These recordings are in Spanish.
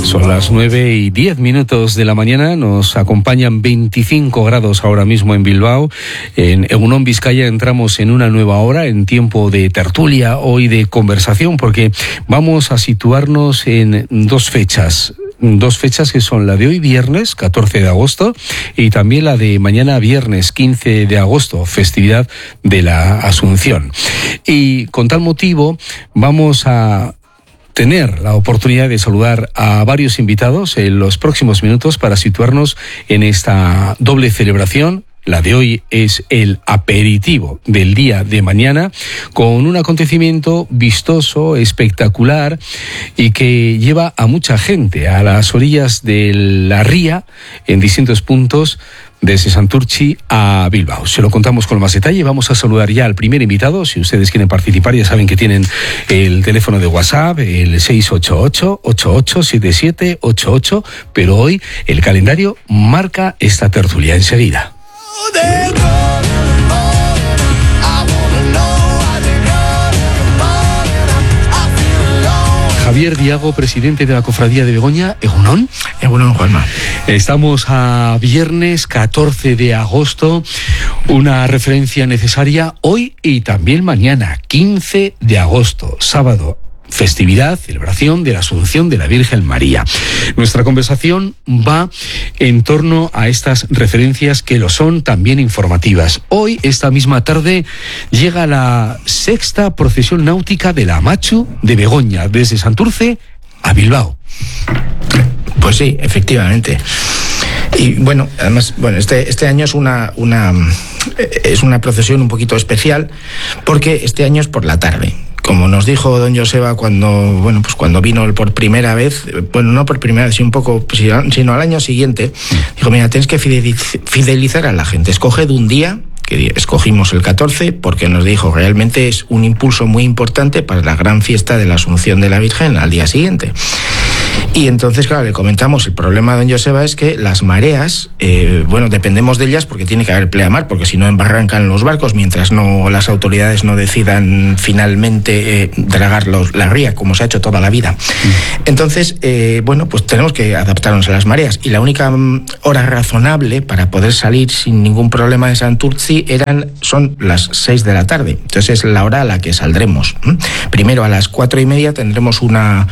Son las 9:10 de la mañana, nos acompañan 25 grados ahora mismo en Bilbao. En Egunon, Vizcaya, entramos en una nueva hora, en tiempo de tertulia, hoy de conversación, porque vamos a situarnos en dos fechas que son la de hoy viernes 14 de agosto y también la de mañana viernes 15 de agosto, festividad de la Asunción. Y con tal motivo vamos a tener la oportunidad de saludar a varios invitados en los próximos minutos para situarnos en esta doble celebración. La de hoy es el aperitivo del día de mañana, con un acontecimiento vistoso, espectacular y que lleva a mucha gente a las orillas de la ría en distintos puntos desde Santurtzi a Bilbao. Se lo contamos con más detalle. Vamos a saludar ya al primer invitado. Si ustedes quieren participar, ya saben que tienen el teléfono de WhatsApp, el 688-887788, pero hoy el calendario marca esta tertulia. Enseguida. Javier Diago, presidente de la Cofradía de Begoña. Egunon. Egunon, Juanma. Estamos a viernes 14 de agosto, una referencia necesaria hoy y también mañana, 15 de agosto, sábado. Festividad, celebración de la Asunción de la Virgen María. Nuestra conversación va en torno a estas referencias que lo son también informativas. Hoy, esta misma tarde, llega la sexta procesión náutica de la Amatxu de Begoña, desde Santurce a Bilbao. Pues sí, efectivamente. Y bueno, además, este año es una procesión un poquito especial, porque este año es por la tarde. Como nos dijo don Joseba cuando vino por primera vez, no por primera vez, sino al año siguiente, dijo, mira, tienes que fidelizar a la gente, escoged un día, que escogimos el 14, porque nos dijo, realmente es un impulso muy importante para la gran fiesta de la Asunción de la Virgen al día siguiente. Y entonces, claro, le comentamos, el problema de don Joseba es que las mareas, dependemos de ellas porque tiene que haber pleamar, porque si no embarrancan los barcos mientras las autoridades no decidan finalmente dragar la ría, como se ha hecho toda la vida. Entonces, pues tenemos que adaptarnos a las mareas. Y la única hora razonable para poder salir sin ningún problema de Santurtzi son las 6 de la tarde. Entonces es la hora a la que saldremos. Primero a las 4:30 tendremos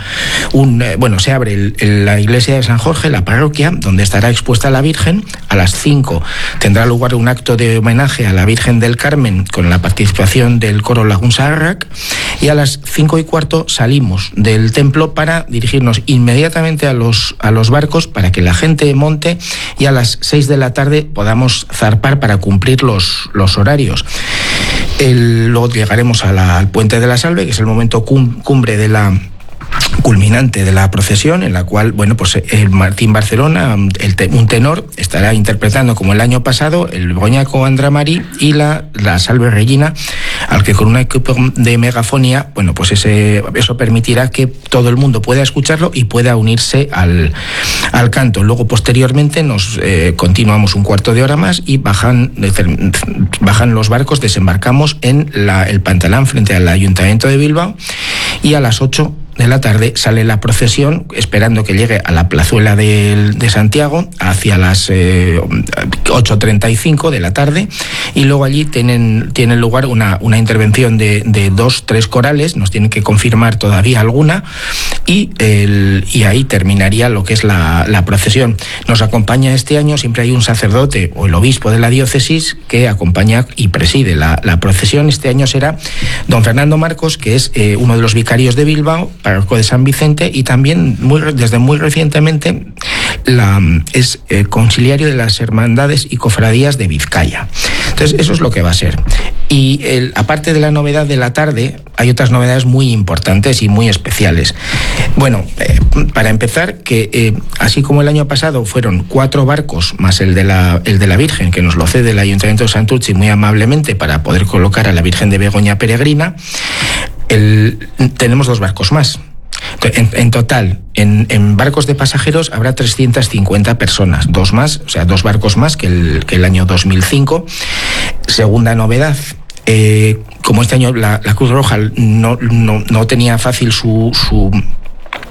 se abre la iglesia de San Jorge, la parroquia, donde estará expuesta la Virgen. A las 5 tendrá lugar un acto de homenaje a la Virgen del Carmen con la participación del coro Lagun Zaharrak, y a las 5:15 salimos del templo para dirigirnos inmediatamente a los barcos para que la gente monte, y a las 6 de la tarde podamos zarpar para cumplir los horarios. Luego llegaremos al Puente de la Salve, que es el momento cumbre de la culminante de la procesión, en la cual, el Martín Barcelona, un tenor, estará interpretando como el año pasado el Begoñako Andramari y la Salve Regina, al que con un equipo de megafonía, eso permitirá que todo el mundo pueda escucharlo y pueda unirse al canto. Luego, posteriormente, nos continuamos un cuarto de hora más y bajan los barcos, desembarcamos en el Pantalán frente al Ayuntamiento de Bilbao, y a las 8 de la tarde sale la procesión, esperando que llegue a la plazuela de Santiago hacia las 8:35 de la tarde, y luego allí tienen lugar una intervención de 2-3 corales, nos tienen que confirmar todavía alguna, y ahí terminaría lo que es la procesión. Nos acompaña este año, siempre hay un sacerdote o el obispo de la diócesis que acompaña y preside la procesión. Este año será don Fernando Marcos, que es uno de los vicarios de Bilbao, párroco de San Vicente, y también desde muy recientemente es conciliario de las hermandades y cofradías de Vizcaya. Entonces eso es lo que va a ser. Y aparte de la novedad de la tarde, hay otras novedades muy importantes y muy especiales. Para empezar, que así como el año pasado fueron 4 barcos más el de la Virgen, que nos lo cede el Ayuntamiento de Santurtzi muy amablemente para poder colocar a la Virgen de Begoña peregrina, tenemos 2 barcos más. En total, en barcos de pasajeros habrá 350 personas, 2 barcos más que el año 2005. Segunda novedad, como este año la Cruz Roja no tenía fácil su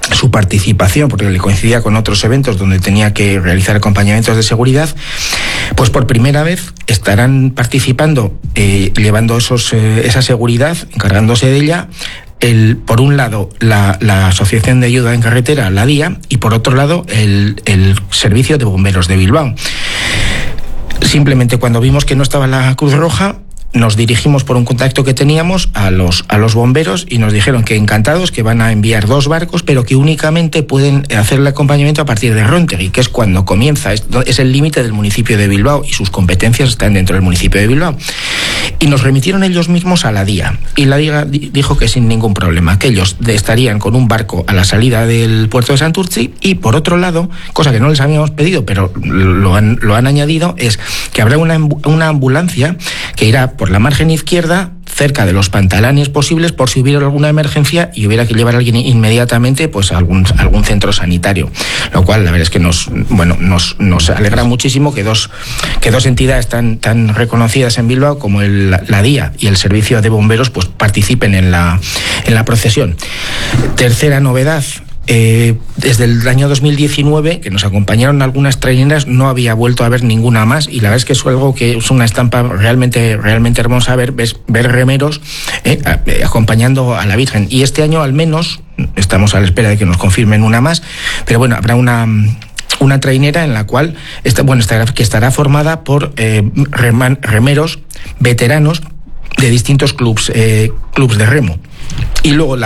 su participación, porque le coincidía con otros eventos donde tenía que realizar acompañamientos de seguridad, pues por primera vez estarán participando, llevando esa seguridad, encargándose de ella, por un lado la Asociación de Ayuda en Carretera, la DIA, y por otro lado el Servicio de Bomberos de Bilbao. Simplemente cuando vimos que no estaba la Cruz Roja, nos dirigimos por un contacto que teníamos a los bomberos y nos dijeron que encantados, que van a enviar 2 barcos, pero que únicamente pueden hacer el acompañamiento a partir de Róntegui, que es cuando comienza, es el límite del municipio de Bilbao y sus competencias están dentro del municipio de Bilbao. Y nos remitieron ellos mismos a la DIA, y la DIA dijo que sin ningún problema, que ellos estarían con un barco a la salida del puerto de Santurtzi, y por otro lado, cosa que no les habíamos pedido, pero lo han añadido, es que habrá una ambulancia que irá por la margen izquierda, cerca de los pantalanes posibles, por si hubiera alguna emergencia y hubiera que llevar a alguien inmediatamente pues a algún centro sanitario. Lo cual, la verdad es que nos alegra muchísimo que dos entidades tan reconocidas en Bilbao como la DIA y el Servicio de Bomberos pues participen en la procesión. Tercera novedad. Desde el año 2019, que nos acompañaron algunas traineras, no había vuelto a ver ninguna más, y la verdad es que es algo que es una estampa realmente hermosa ver remeros acompañando a la Virgen. Y este año al menos, estamos a la espera de que nos confirmen una más, pero bueno, habrá una trainera en la cual estará formada por remeros veteranos de distintos clubs de remo. Y luego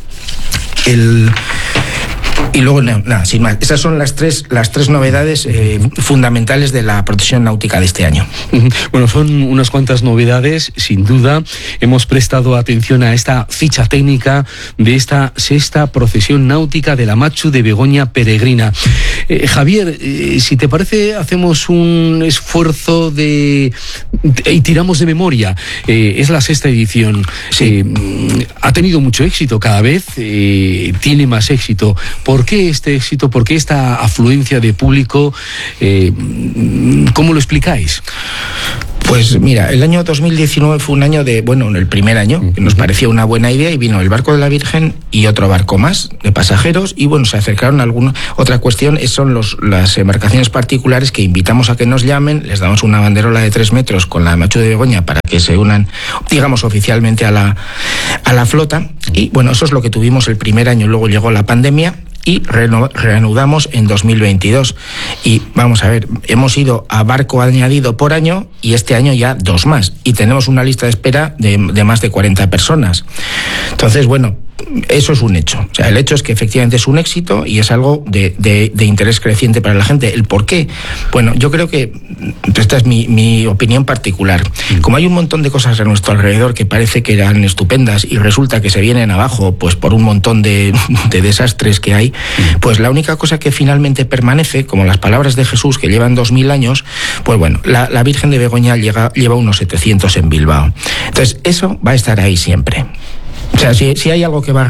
nada, sin más. Esas son las tres novedades fundamentales de la procesión náutica de este año. Bueno, son unas cuantas novedades, sin duda. Hemos prestado atención a esta ficha técnica de esta 6ª procesión náutica de la Matxu de Begoña Peregrina. Javier, si te parece, hacemos un esfuerzo y tiramos de memoria. Es la 6ª edición. Sí. Ha tenido mucho éxito cada vez, tiene más éxito. ¿Por qué este éxito? ¿Por qué esta afluencia de público? ¿Cómo lo explicáis? Pues mira, el año 2019 fue un año el primer año, que nos parecía una buena idea, y vino el barco de la Virgen y otro barco más de pasajeros, y se acercaron otra cuestión son las embarcaciones particulares que invitamos a que nos llamen, les damos una banderola de 3 metros con la Matxu de Begoña para que se unan, digamos, oficialmente a la flota, y eso es lo que tuvimos el primer año. Luego llegó la pandemia y reanudamos en 2022. Y vamos a ver, hemos ido a barco añadido por año y este año ya 2 más. Y tenemos una lista de espera de más de 40 personas. Entonces, eso es un hecho. O sea, el hecho es que efectivamente es un éxito y es algo de interés creciente para la gente. ¿El por qué? Yo creo que esta es mi opinión particular. Como hay un montón de cosas a nuestro alrededor que parece que eran estupendas y resulta que se vienen abajo pues por un montón de desastres que hay, pues la única cosa que finalmente permanece, como las palabras de Jesús que llevan 2000 años, pues la Virgen de Begoña lleva unos 700 en Bilbao. Entonces eso va a estar ahí siempre. O sea, si hay algo que va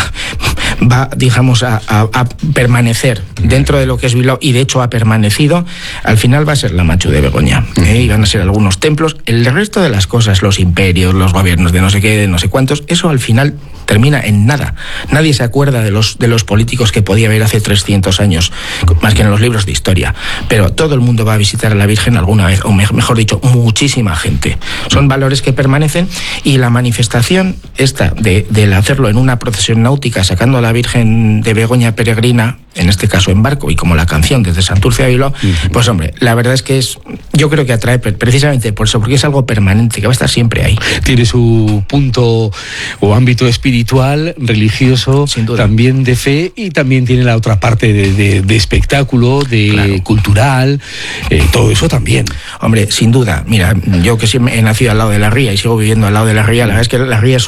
digamos, a permanecer dentro de lo que es Bilbao, y de hecho ha permanecido, al final va a ser la Matxu de Begoña. Y van a ser algunos templos. El resto de las cosas, los imperios, los gobiernos de no sé qué, de no sé cuántos, eso al final termina en nada. Nadie se acuerda de los políticos que podía haber hace 300 años, más que en los libros de historia. Pero todo el mundo va a visitar a la Virgen alguna vez, o mejor dicho, muchísima gente. Son valores que permanecen, y la manifestación esta del hacerlo en una procesión náutica, sacando a la Virgen de Begoña Peregrina, en este caso en barco, y como la canción desde Santurce a Bilbao, pues hombre, la verdad es que yo creo que atrae precisamente por eso, porque es algo permanente, que va a estar siempre ahí. Tiene su punto o ámbito espiritual, religioso, también de fe, y también tiene la otra parte de espectáculo, claro, cultural, todo eso también. Hombre, sin duda. Mira, yo que siempre he nacido al lado de la ría y sigo viviendo al lado de la ría, la verdad es que la ría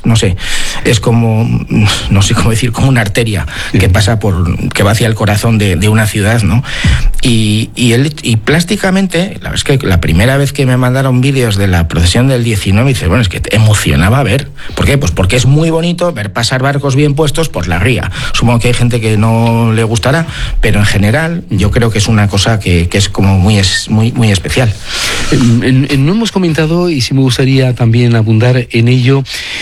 es como, no sé cómo decir, como una arteria que pasa que va hacia el corazón de una ciudad, ¿no? Y plásticamente la verdad es que la primera vez que me mandaron vídeos de la procesión del 19, dice, bueno, es que te emocionaba ver. ¿Por qué? Pues porque es muy bonito ver pasar barcos bien puestos por la ría. Supongo que hay gente que no le gustará, pero en general yo creo que es una cosa que es como muy especial. No hemos comentado, y sí me gustaría también abundar en ello,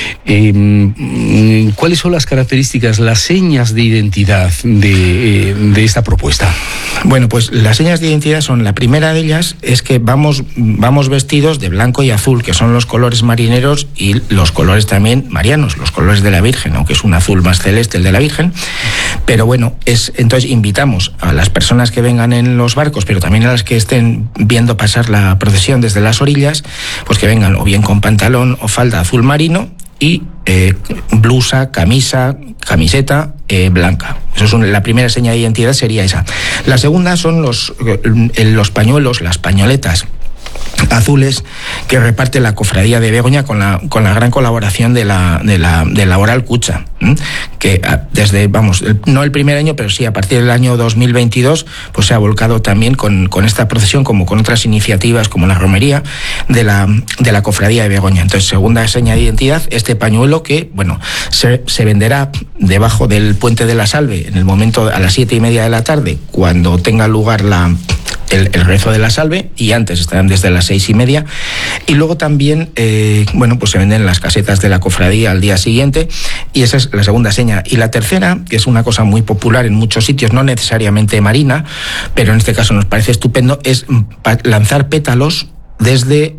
¿cuáles son las características, las señas de identidad de esta propuesta? Bueno, pues las señas de identidad son, la primera de ellas es que vamos vestidos de blanco y azul, que son los colores marineros y los colores también marianos, los colores de la Virgen, aunque es un azul más celeste el de la Virgen. Pero bueno, entonces invitamos a las personas que vengan en los barcos, pero también a las que estén viendo pasar la procesión desde las orillas, pues que vengan o bien con pantalón o falda azul marino y blusa, camiseta blanca. Eso es la primera seña de identidad, sería esa. La segunda son los pañuelos, las pañoletas azules que reparte la Cofradía de Begoña con la gran colaboración de la Oral Cucha, que desde, no el primer año, pero sí a partir del año 2022, pues se ha volcado también con esta procesión, como con otras iniciativas como la romería de la Cofradía de Begoña. Entonces, segunda seña de identidad, este pañuelo que, bueno, se venderá debajo del Puente de la Salve en el momento a las 7:30 de la tarde, cuando tenga lugar el rezo de la Salve, y antes estarán desde las 6:30, y luego también pues se venden las casetas de la cofradía al día siguiente, y esa es la segunda seña. Y la tercera, que es una cosa muy popular en muchos sitios, no necesariamente marina, pero en este caso nos parece estupendo, es lanzar pétalos desde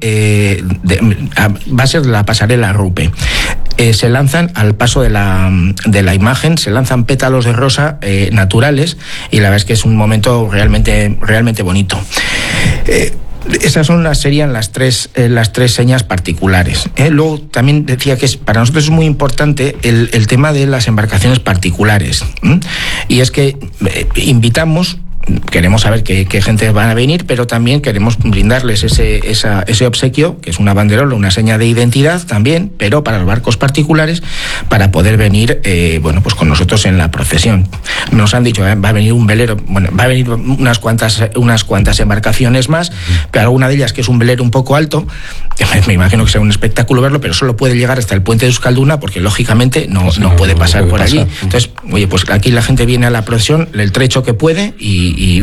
va a ser la pasarela Rupe. Se lanzan al paso de la imagen, se lanzan pétalos de rosa naturales, y la verdad es que es un momento realmente bonito. Esas serían las tres señas particulares. Luego también decía que para nosotros es muy importante el tema de las embarcaciones particulares. Y es que invitamos, queremos saber qué gente van a venir, pero también queremos brindarles ese obsequio, que es una banderola, una seña de identidad también, pero para los barcos particulares, para poder venir pues con nosotros en la procesión. Nos han dicho, va a venir un velero, va a venir unas cuantas embarcaciones más, pero alguna de ellas, que es un velero un poco alto, me imagino que será un espectáculo verlo, pero solo puede llegar hasta el puente de Euskalduna, porque lógicamente no puede pasar por allí. Entonces, pues aquí la gente viene a la procesión el trecho que puede, y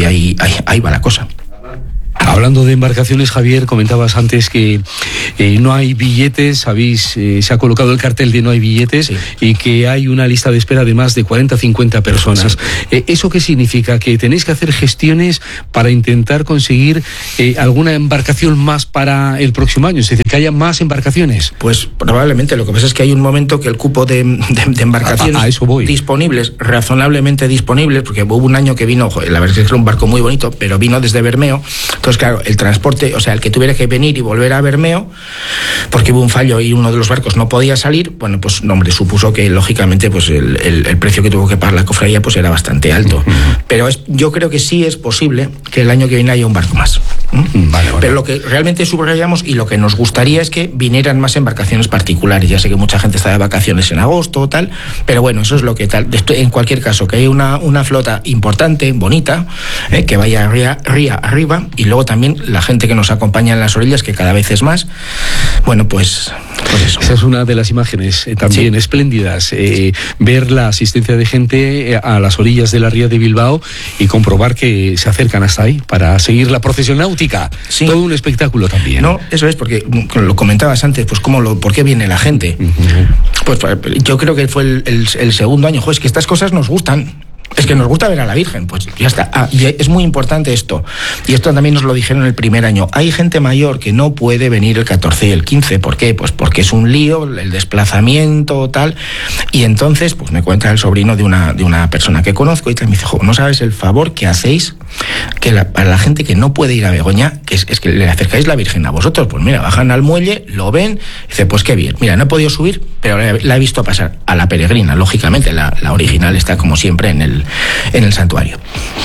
ahí va la cosa. Hablando de embarcaciones, Javier, comentabas antes que no hay billetes, se ha colocado el cartel de no hay billetes, sí, y que hay una lista de espera de más de 40-50 personas. Sí. ¿Eso qué significa? ¿Que tenéis que hacer gestiones para intentar conseguir alguna embarcación más para el próximo año? Es decir, que haya más embarcaciones. Pues probablemente. Lo que pasa es que hay un momento que el cupo de embarcaciones a eso voy. Disponibles, razonablemente disponibles, porque hubo un año que vino, la verdad es que era un barco muy bonito, pero vino desde Bermeo. Entonces, claro, el transporte, o sea, el que tuviera que venir y volver a Bermeo, porque hubo un fallo y uno de los barcos no podía salir, bueno, pues hombre, supuso que lógicamente pues el precio que tuvo que pagar la cofradía pues era bastante alto. Pero yo creo que sí es posible que el año que viene haya un barco más. Vale. Pero lo que realmente subrayamos y lo que nos gustaría es que vinieran más embarcaciones particulares. Ya sé que mucha gente está de vacaciones en agosto o tal, pero bueno, eso es lo que tal. En cualquier caso, que haya una flota importante, bonita, que vaya ría arriba, y luego también la gente que nos acompaña en las orillas, que cada vez es más. Bueno, pues eso. Esa es una de las imágenes también espléndidas, ver la asistencia de gente a las orillas de la ría de Bilbao y comprobar que se acercan hasta ahí para seguir la procesión náutica. Sí. Todo un espectáculo también. No, eso es, porque lo comentabas antes, pues ¿por qué viene la gente? Pues yo creo que fue el segundo año. Es que estas cosas nos gustan. Es que nos gusta ver a la Virgen, pues ya está. Y es muy importante esto, y esto también nos lo dijeron el primer año. Hay gente mayor que no puede venir el 14 y el 15, ¿por qué? Pues porque es un lío, el desplazamiento, tal, y entonces, pues me cuenta el sobrino de una persona que conozco, y me dice, no sabes el favor que hacéis, que para la gente que no puede ir a Begoña, que es que le acercáis la Virgen a vosotros. Pues mira, bajan al muelle, lo ven, y dice, pues qué bien, mira, no he podido subir, pero la he visto pasar. A la peregrina, lógicamente, la original está como siempre en el santuario.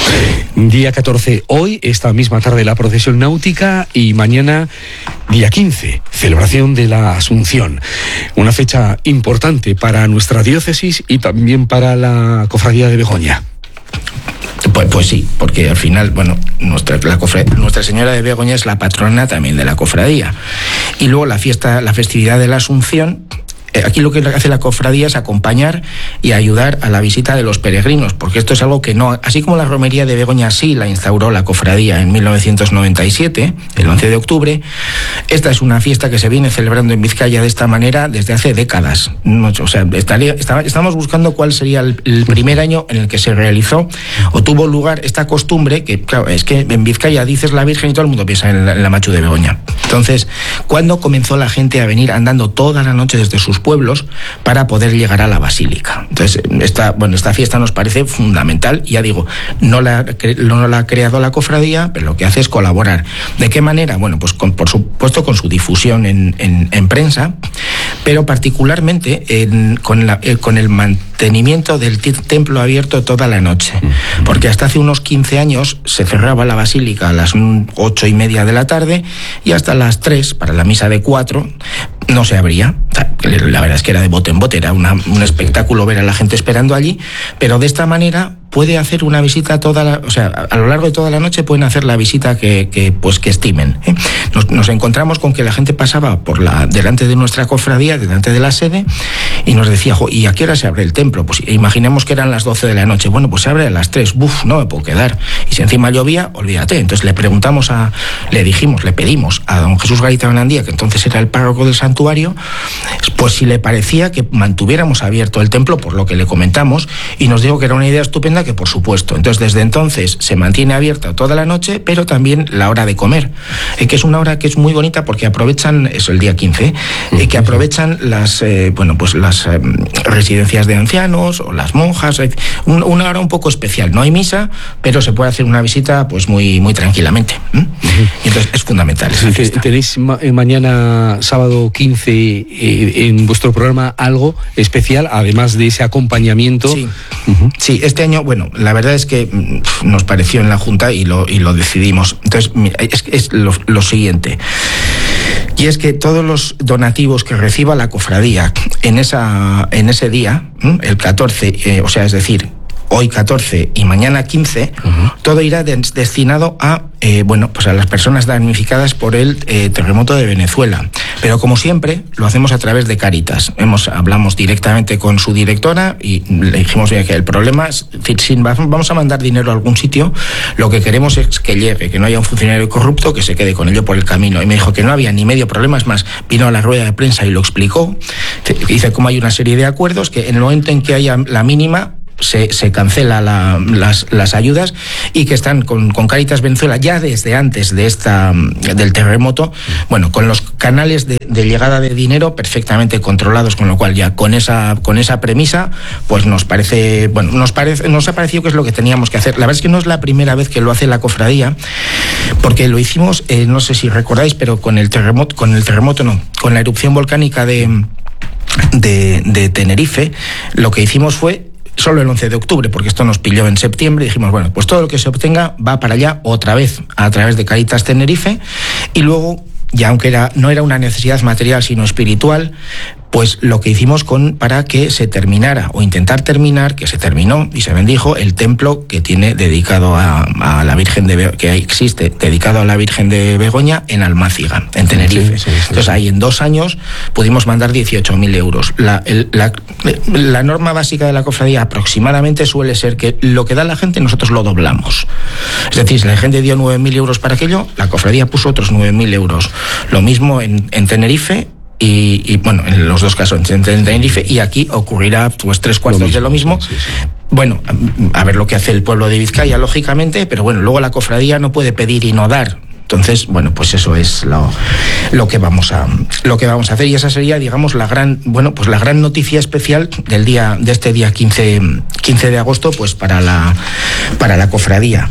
Día 14, hoy, esta misma tarde, la procesión náutica, y mañana, día 15, celebración de la Asunción. Una fecha importante para nuestra diócesis y también para la Cofradía de Begoña. Pues sí, porque al final, bueno, Nuestra Señora de Begoña es la patrona también de la cofradía. Y luego la festividad de la Asunción. Aquí lo que hace la cofradía es acompañar y ayudar a la visita de los peregrinos, porque esto es algo que no, así como la romería de Begoña sí la instauró la cofradía en 1997, el 11 de octubre, esta es una fiesta que se viene celebrando en Vizcaya de esta manera desde hace décadas. O sea, estamos buscando cuál sería el primer año en el que se realizó o tuvo lugar esta costumbre, que claro, es que en Vizcaya dices la Virgen y todo el mundo piensa en la Machu de Begoña. Entonces, ¿cuándo comenzó la gente a venir andando toda la noche desde sus pueblos para poder llegar a la basílica? Entonces, esta fiesta nos parece fundamental. Ya digo, no la ha creado la cofradía, pero lo que hace es colaborar. ¿De qué manera? Bueno, pues por supuesto con su difusión en prensa, pero particularmente con el mantenimiento del templo abierto toda la noche. Porque hasta hace unos 15 años se cerraba la basílica a las 8:30 de la tarde y hasta las 3 para la misa de 4 no se abría. La verdad es que era de bote en bote, era un espectáculo ver a la gente esperando allí, pero de esta manera puede hacer una visita a lo largo de toda la noche pueden hacer la visita que estimen. Nos encontramos con que la gente pasaba delante de nuestra cofradía, delante de la sede, y nos decía, ¿y a qué hora se abre el templo? Pues imaginemos que eran las 12 de la noche. Bueno, pues se abre a las 3. No me puedo quedar. Y si encima llovía, olvídate. Entonces le pedimos a don Jesús Garita Benandía, que entonces era el párroco del santuario, pues si le parecía que mantuviéramos abierto el templo, por lo que le comentamos, y nos dijo que era una idea estupenda, que por supuesto. Entonces desde entonces se mantiene abierta toda la noche, pero también la hora de comer, que es una hora que es muy bonita porque aprovechan, eso el día 15, que aprovechan las residencias de ancianos o las monjas, una hora un poco especial. No hay misa, pero se puede hacer una visita pues muy, muy tranquilamente. Y entonces es fundamental esa fiesta. ¿Tenéis mañana sábado 15 en vuestro programa algo especial, además de ese acompañamiento? Sí, sí, este año, bueno, la verdad es que nos pareció en la Junta y lo decidimos. Entonces, mira, es lo siguiente. Y es que todos los donativos que reciba la cofradía en ese día, el 14, es decir, hoy 14 y mañana 15, todo irá destinado a a las personas damnificadas por el terremoto de Venezuela. Pero como siempre, lo hacemos a través de Cáritas. Hablamos directamente con su directora y le dijimos que el problema es, si vamos a mandar dinero a algún sitio, lo que queremos es que llegue, que no haya un funcionario corrupto que se quede con ello por el camino. Y me dijo que no había ni medio problema, es más, vino a la rueda de prensa y lo explicó. Dice cómo hay una serie de acuerdos que en el momento en que haya la mínima, se cancela las ayudas, y que están con Cáritas Venezuela ya desde antes del terremoto, con los canales de llegada de dinero perfectamente controlados, con lo cual ya con esa premisa pues nos ha parecido que es lo que teníamos que hacer. La verdad es que no es la primera vez que lo hace la cofradía, porque lo hicimos, no sé si recordáis, pero con la erupción volcánica de Tenerife, lo que hicimos fue solo el 11 de octubre, porque esto nos pilló en septiembre, y dijimos, pues todo lo que se obtenga va para allá otra vez a través de Cáritas Tenerife, y luego, ya aunque no era una necesidad material sino espiritual, pues lo que hicimos para que se terminara, o intentar terminar, que se terminó y se bendijo el templo que tiene dedicado a la Virgen que existe, dedicado a la Virgen de Begoña en Almáciga, en Tenerife. Sí. Entonces ahí en 2 años pudimos mandar 18.000 euros. La norma básica de la cofradía aproximadamente suele ser que lo que da la gente nosotros lo doblamos. Es decir, si la gente dio 9.000 euros para aquello, la cofradía puso otros 9.000 euros. Lo mismo en Tenerife. Y en los dos casos, en Tenerife, y aquí ocurrirá pues 3/4 de lo mismo. Sí. A ver lo que hace el pueblo de Vizcaya, lógicamente, pero luego la cofradía no puede pedir y no dar. Entonces, pues eso es lo que vamos a hacer, y esa sería, digamos, la gran noticia especial de este día 15 de agosto, pues para la cofradía.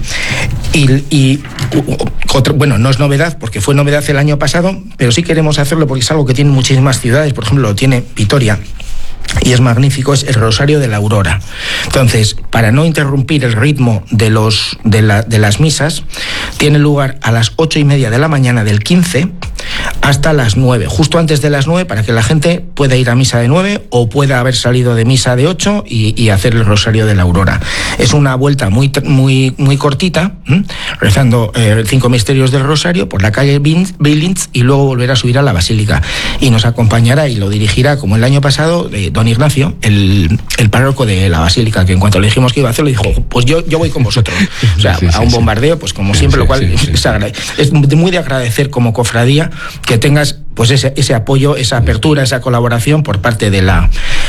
No es novedad, porque fue novedad el año pasado, pero sí queremos hacerlo porque es algo que tienen muchísimas ciudades. Por ejemplo, lo tiene Vitoria, y es magnífico, es el Rosario de la Aurora. Entonces, para no interrumpir el ritmo de las misas, tiene lugar a las 8:30 de la mañana del 15, hasta las 9, justo antes de las 9, para que la gente pueda ir a misa de 9 o pueda haber salido de misa de 8 y hacer el rosario de la aurora. Es una vuelta muy cortita, rezando 5 misterios del rosario por la calle Beilintz y luego volver a subir a la basílica. Y nos acompañará y lo dirigirá, como el año pasado, don Ignacio, el párroco de la basílica, que en cuanto le dijimos que iba a hacerlo, dijo, pues yo voy con vosotros. O sea, a un bombardeo, pues como siempre, lo cual es muy de agradecer como cofradía que tengas pues ese apoyo, esa apertura, esa colaboración por parte de la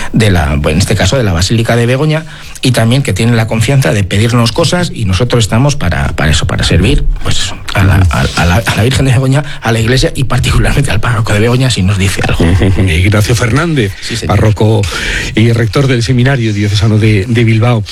en este caso de la Basílica de Begoña, y también que tienen la confianza de pedirnos cosas, y nosotros estamos para eso, para servir pues a la Virgen de Begoña, a la Iglesia y particularmente al párroco de Begoña si nos dice algo. Ignacio Fernández, sí, párroco y rector del Seminario Diocesano de Bilbao.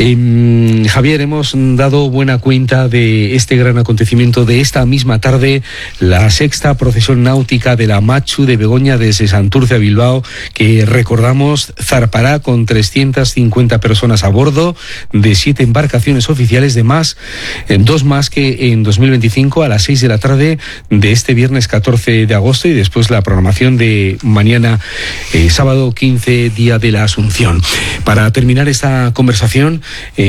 Javier, hemos dado buena cuenta de este gran acontecimiento de esta misma tarde, la sexta procesión náutica de la Machu de Begoña desde Santurce a Bilbao, que recordamos zarpará con 350 personas a bordo de 7 embarcaciones oficiales, de más, 2 más que en 2025, a las 6 de la tarde de este viernes 14 de agosto, y después la programación de mañana, sábado 15, día de la Asunción. Para terminar esta conversación,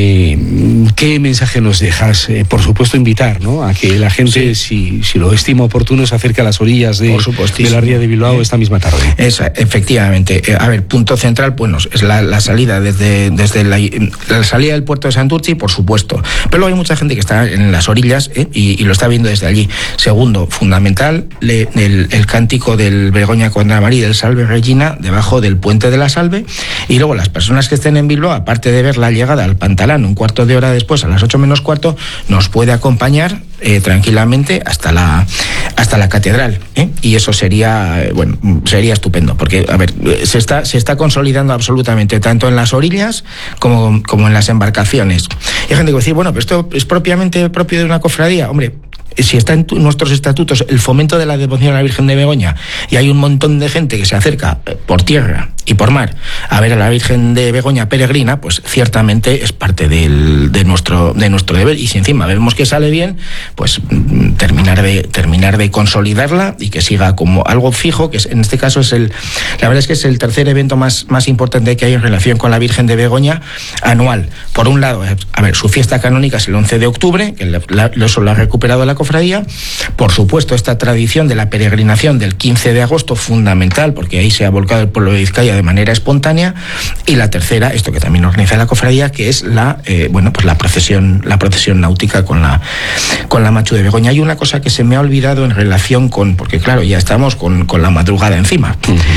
¿qué mensaje nos dejas? Por supuesto, invitar, ¿no?, a que la gente, si lo estima oportuno, se acerque a las orillas de la ría de Bilbao esta misma tarde. Efectivamente. A ver, punto central, bueno, es la salida desde la salida del puerto de Santurce, por supuesto. Pero luego hay mucha gente que está en las orillas y lo está viendo desde allí. Segundo, fundamental, el cántico del Begoña contra María del Salve Regina debajo del puente de la Salve. Y luego las personas que estén en Bilbao, aparte de ver la llegada al Pantalán un cuarto de hora después, a las 8 menos cuarto, nos puede acompañar tranquilamente hasta la catedral, y eso sería estupendo, porque a ver, se está consolidando absolutamente tanto en las orillas como en las embarcaciones. Y hay gente que dice, bueno, pero esto es propiamente propio de una cofradía. Hombre, si está en nuestros estatutos el fomento de la devoción a la Virgen de Begoña, y hay un montón de gente que se acerca por tierra y por mar a ver a la Virgen de Begoña peregrina, pues ciertamente es parte de nuestro deber, y si encima vemos que sale bien, pues terminar de consolidarla y que siga como algo fijo, que en este caso la verdad es que es el tercer evento más importante que hay en relación con la Virgen de Begoña anual. Por un lado, a ver, su fiesta canónica es el 11 de octubre, que eso lo ha recuperado la cofradía. Por supuesto, esta tradición de la peregrinación del 15 de agosto, fundamental, porque ahí se ha volcado el pueblo de Vizcaya de manera espontánea. Y la tercera, esto que también organiza la cofradía, que es la procesión náutica con la Machu de Begoña. Hay una cosa que se me ha olvidado en relación porque claro, ya estamos con la madrugada encima.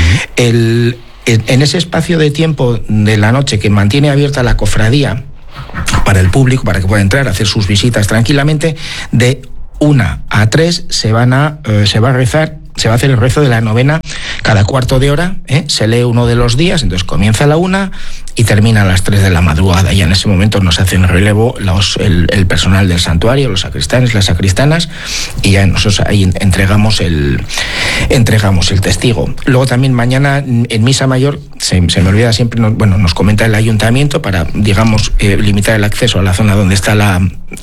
En ese espacio de tiempo de la noche que mantiene abierta la cofradía para el público, para que pueda entrar a hacer sus visitas tranquilamente, de 1 a 3 se va a rezar. Se va a hacer el rezo de la novena cada cuarto de hora, se lee uno de los días, entonces comienza a la 1 y termina a las 3 de la madrugada. Y en ese momento nos hacen relevo el personal del santuario, los sacristanes, las sacristanas, y ya nosotros ahí entregamos el testigo. Luego también mañana en misa mayor, se me olvida siempre, nos comenta el ayuntamiento para, digamos, limitar el acceso a la zona donde está la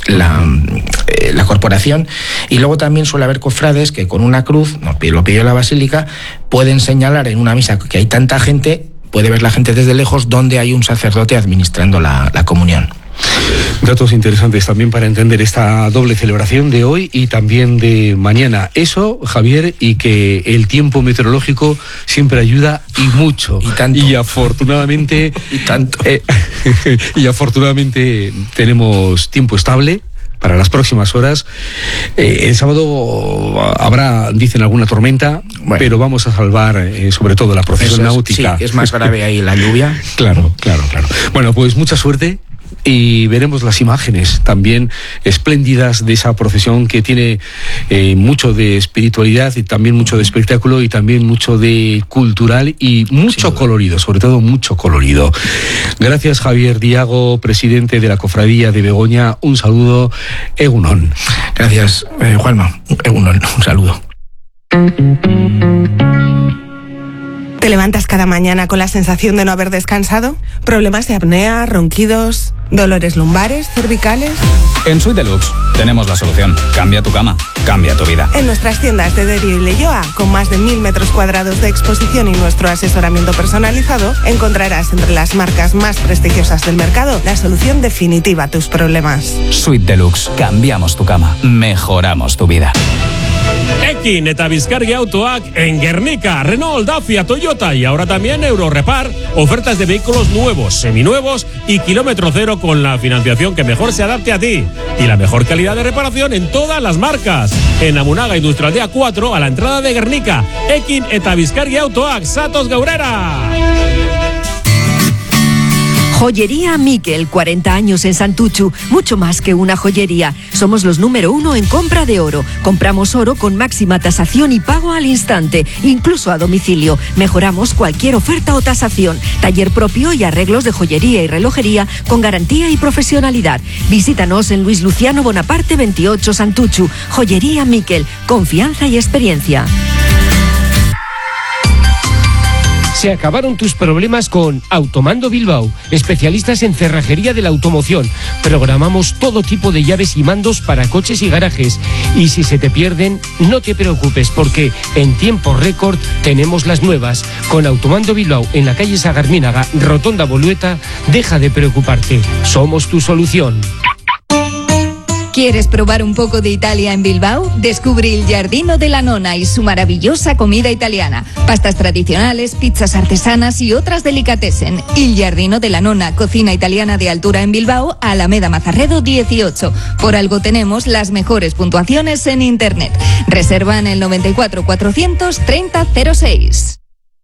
corporación, y luego también suele haber cofrades que con una cruz, lo pidió la basílica, pueden señalar en una misa que hay tanta gente, puede ver la gente desde lejos donde hay un sacerdote administrando la comunión. Datos interesantes también para entender esta doble celebración de hoy y también de mañana. Eso, Javier, y que el tiempo meteorológico siempre ayuda y mucho. Y tanto. Y afortunadamente... y tanto. Y afortunadamente tenemos tiempo estable para las próximas horas. El sábado habrá, dicen, alguna tormenta, pero vamos a salvar sobre todo la procesión náutica. Sí, es más grave ahí la lluvia. Claro. Bueno, pues mucha suerte. Y veremos las imágenes también espléndidas de esa procesión que tiene mucho de espiritualidad y también mucho de espectáculo y también mucho de cultural y mucho colorido, sobre todo mucho colorido. Gracias, Javier Diago, presidente de la Cofradía de Begoña. Un saludo, Egunon. Gracias, Juanma. Egunon, un saludo. ¿Te levantas cada mañana con la sensación de no haber descansado? ¿Problemas de apnea, ronquidos, dolores lumbares, cervicales? En Suite Deluxe tenemos la solución. Cambia tu cama, cambia tu vida. En nuestras tiendas de Derio y Leioa, con más de 1000 metros cuadrados de exposición y nuestro asesoramiento personalizado, encontrarás entre las marcas más prestigiosas del mercado la solución definitiva a tus problemas. Suite Deluxe. Cambiamos tu cama, mejoramos tu vida. Ekin eta Bizkargi Autoak en Guernica, Renault, Dacia, Toyota y ahora también Eurorepar. Ofertas de vehículos nuevos, seminuevos y kilómetro cero con la financiación que mejor se adapte a ti. Y la mejor calidad de reparación en todas las marcas. En Amunaga Industrialdea 4 a la entrada de Guernica. Ekin eta Bizkargi Autoak, Satos Gaurera. Joyería Miquel, 40 años en Santuchu, mucho más que una joyería. Somos los número 1 en compra de oro. Compramos oro con máxima tasación y pago al instante, incluso a domicilio. Mejoramos cualquier oferta o tasación. Taller propio y arreglos de joyería y relojería con garantía y profesionalidad. Visítanos en Luis Luciano Bonaparte 28 Santuchu. Joyería Miquel, confianza y experiencia. Se acabaron tus problemas con Automando Bilbao, especialistas en cerrajería de la automoción. Programamos todo tipo de llaves y mandos para coches y garajes. Y si se te pierden, no te preocupes, porque en tiempo récord tenemos las nuevas. Con Automando Bilbao en la calle Sagarmínaga, Rotonda Bolueta, deja de preocuparte. Somos tu solución. ¿Quieres probar un poco de Italia en Bilbao? Descubre Il Giardino della Nonna y su maravillosa comida italiana. Pastas tradicionales, pizzas artesanas y otras delicatessen. Il Giardino della Nonna, cocina italiana de altura en Bilbao, Alameda Mazarredo 18. Por algo tenemos las mejores puntuaciones en Internet. Reserva en el 94 430 06.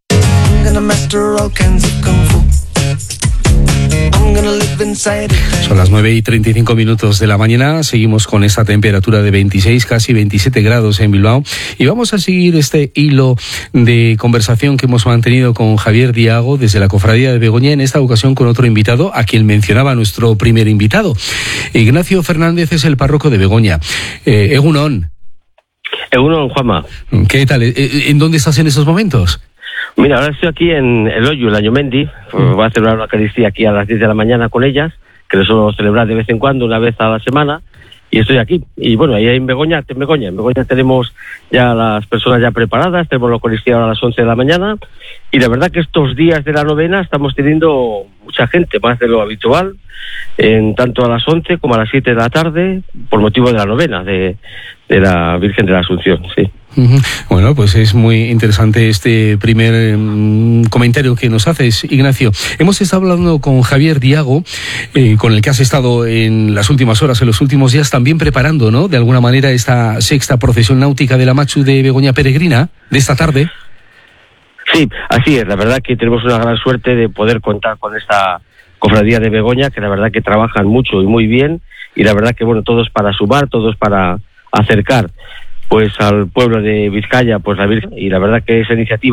Son las 9:35 de la mañana, seguimos con esta temperatura de 26, casi 27 grados en Bilbao y vamos a seguir este hilo de conversación que hemos mantenido con Javier Diago desde la Cofradía de Begoña, en esta ocasión con otro invitado, a quien mencionaba nuestro primer invitado. Ignacio Fernández es el párroco de Begoña. Egunon. Egunon, Juanma. ¿Qué tal? ¿En dónde estás en estos momentos? Mira, ahora estoy aquí en El Hoyo, en Añomendi. Voy a celebrar una Eucaristía aquí a las 10 de la mañana con ellas, que lo suelo celebrar de vez en cuando, una vez a la semana, y estoy aquí. Y bueno, ahí en Begoña tenemos ya las personas ya preparadas, tenemos la Eucaristía ahora a las 11 de la mañana, y la verdad que estos días de la novena estamos teniendo mucha gente, más de lo habitual, tanto a las 11 como a las 7 de la tarde, por motivo de la novena de la Virgen de la Asunción, sí. Bueno, pues es muy interesante este primer comentario que nos haces, Ignacio. Hemos estado hablando con Javier Diago, con el que has estado en las últimas horas, en los últimos días, también preparando, ¿no?, de alguna manera esta sexta procesión náutica de la Machu de Begoña Peregrina, de esta tarde. Sí, así es. La verdad que tenemos una gran suerte de poder contar con esta Cofradía de Begoña, que la verdad que trabajan mucho y muy bien, y la verdad que, bueno, todos para sumar, todos para acercar pues al pueblo de Vizcaya, pues la Virgen, y la verdad que esa iniciativa